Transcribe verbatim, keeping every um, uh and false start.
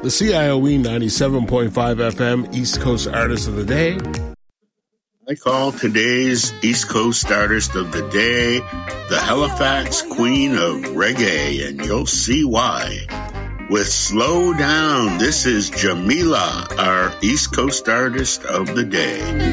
The C I O E ninety-seven point five F M East Coast Artist of the Day. I call today's East Coast Artist of the Day the Halifax Queen of Reggae, and you'll see why. With Slow Down, this is Jamila, our East Coast Artist of the Day.